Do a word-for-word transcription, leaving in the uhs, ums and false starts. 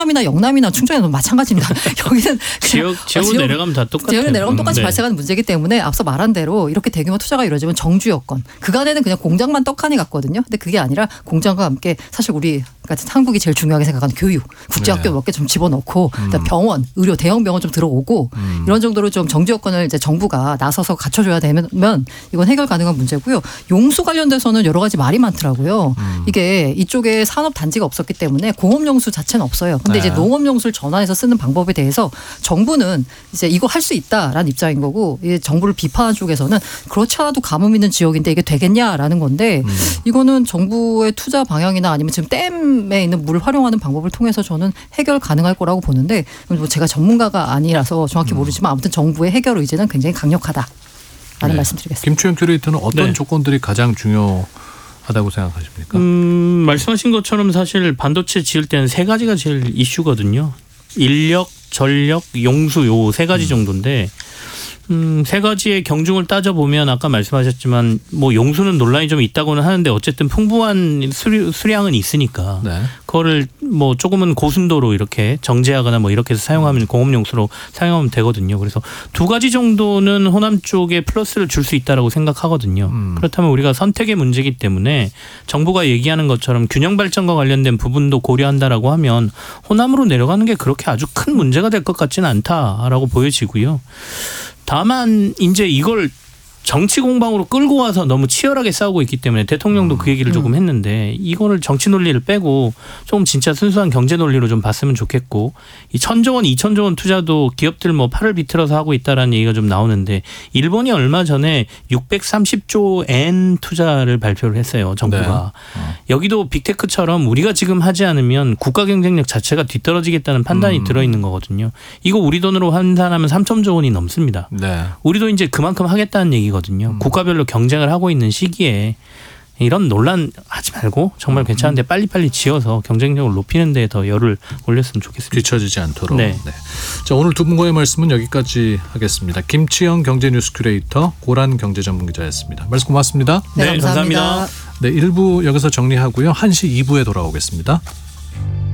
이나 영남이나 충청이나 마찬가지입니다. 여기는 지역 지역으로 지역, 내려가면 다 똑같아요. 지역으로 내려가면 똑같이 네. 발생하는 문제이기 때문에 앞서 말한 대로 이렇게 대규모 투자가 이루어지면 정주 여건 그간에는 그냥 공장만 떡하니 갔거든요. 근데 그게 아니라 공장과 함께 사실 우리 같은 한국이 제일 중요하게 생각하는 교육, 국제학교 네. 몇 개 좀 집어넣고 음. 병원, 의료, 대형 병원 좀 들어오고 음. 이런 정도로 좀 정주 여건을 이제 정부가 나서서 갖춰줘야 되면 이건 해결 가능한 문제고요. 용수 관련돼서는 여러 가지 말이 많더라고요. 음. 이게 이쪽에 산업 단지가 없었기 때문에 공업 용수 자체는 없어요. 근데 네. 이제 농업 용수를 전환해서 쓰는 방법에 대해서 정부는 이제 이거 할 수 있다라는 입장인 거고 정부를 비판하는 쪽에서는 그렇지 않아도 가뭄 있는 지역인데 이게 되겠냐라는 건데 음. 이거는 정부의 투자 방향이나 아니면 지금 댐에 있는 물을 활용하는 방법을 통해서 저는 해결 가능할 거라고 보는데 뭐 제가 전문가가 아니라서 정확히 모르지만 아무튼 정부의 해결 의지는 굉장히 강력하다라는 네. 말씀드리겠습니다. 김초영 큐레이터는 어떤 네. 조건들이 가장 중요하다고 생각하십니까? 음, 말씀하신 것처럼 사실 반도체 지을 때는 세 가지가 제일 이슈거든요. 인력, 전력, 용수 요 세 가지 정도인데 음, 세 가지의 경중을 따져보면 아까 말씀하셨지만 뭐 용수는 논란이 좀 있다고는 하는데 어쨌든 풍부한 수리, 수량은 있으니까 네. 그거를 뭐 조금은 고순도로 이렇게 정제하거나 뭐 이렇게 해서 사용하면 공업용수로 사용하면 되거든요. 그래서 두 가지 정도는 호남 쪽에 플러스를 줄 수 있다라고 생각하거든요. 음. 그렇다면 우리가 선택의 문제이기 때문에 정부가 얘기하는 것처럼 균형 발전과 관련된 부분도 고려한다라고 하면 호남으로 내려가는 게 그렇게 아주 큰 문제가 될 것 같지는 않다라고 보여지고요. 다만 이제 이걸 정치 공방으로 끌고 와서 너무 치열하게 싸우고 있기 때문에 대통령도 그 얘기를 조금 했는데 이거를 정치 논리를 빼고 조금 진짜 순수한 경제 논리로 좀 봤으면 좋겠고 이 천조 원, 이천조 원 투자도 기업들 뭐 팔을 비틀어서 하고 있다라는 얘기가 좀 나오는데 일본이 얼마 전에 육백삼십조 엔 투자를 발표를 했어요. 정부가. 네. 어. 여기도 빅테크처럼 우리가 지금 하지 않으면 국가 경쟁력 자체가 뒤떨어지겠다는 판단이 음. 들어있는 거거든요. 이거 우리 돈으로 환산하면 삼천조 원이 넘습니다. 네. 우리도 이제 그만큼 하겠다는 얘기거든요. 음. 국가별로 경쟁을 하고 있는 시기에 이런 논란 하지 말고 정말 괜찮은데 빨리빨리 지어서 경쟁력을 높이는 데 더 열을 올렸으면 좋겠습니다. 뒤처지지 않도록. 네. 네. 자, 오늘 두 분과의 말씀은 여기까지 하겠습니다. 김치영 경제뉴스 큐레이터, 고란 경제전문기자였습니다. 말씀 고맙습니다. 네, 네 감사합니다. 감사합니다. 네, 일 부 여기서 정리하고요. 한 시 이 부에 돌아오겠습니다.